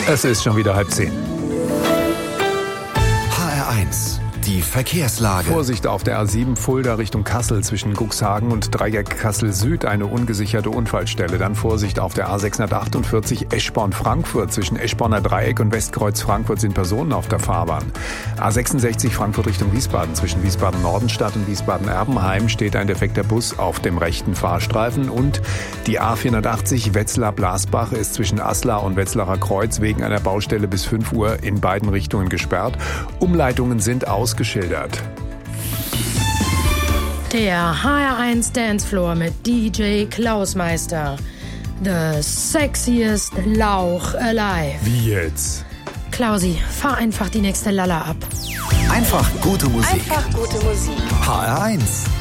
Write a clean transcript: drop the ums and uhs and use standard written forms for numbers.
Es ist schon wieder 9:30. HR1, die Verkehrslage. Vorsicht auf der A7 Fulda Richtung Kassel zwischen Cuxhagen und Dreieck Kassel Süd, eine ungesicherte Unfallstelle. Dann Vorsicht auf der A648 Eschborn-Frankfurt zwischen Eschborner Dreieck und Westkreuz Frankfurt sind Personen auf der Fahrbahn. A66 Frankfurt Richtung Wiesbaden zwischen Wiesbaden-Nordenstadt und Wiesbaden-Erbenheim steht ein defekter Bus auf dem rechten Fahrstreifen. Und die A480 Wetzlar-Blasbach ist zwischen Aslar und Wetzlarer Kreuz wegen einer Baustelle bis 5 Uhr in beiden Richtungen gesperrt. Umleitungen sind ausgeschildert. Der HR1 Dancefloor mit DJ Klausmeister. The sexiest Lauch alive. Wie jetzt? Klausi, fahr einfach die nächste Lalla ab. Einfach gute Musik. Einfach gute Musik. HR1.